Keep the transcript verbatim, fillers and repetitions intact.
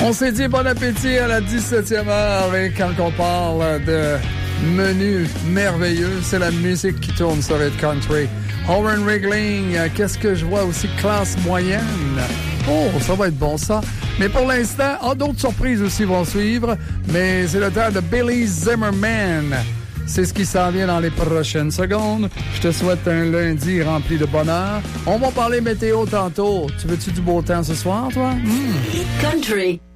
On s'est dit bon appétit à la dix-septième heure et quand on parle de menu merveilleux, c'est la musique qui tourne sur Hit Country. Oren Wriggling, qu'est-ce que je vois aussi? Classe moyenne. Oh, ça va être bon ça. Mais pour l'instant, oh, d'autres surprises aussi vont suivre, mais c'est le temps de Billy Zimmerman. C'est ce qui s'en vient dans les prochaines secondes. Je te souhaite un lundi rempli de bonheur. On va parler météo tantôt. Tu veux-tu du beau temps ce soir, toi? Mm. Hit Country.